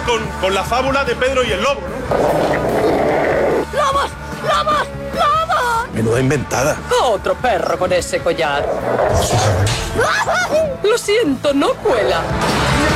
con la fábula de Pedro y el lobo, ¿no? ¡Lobos! ¡Lobos! ¡Lobos! Menuda inventada. Otro perro con ese collar. Lo siento, no cuela.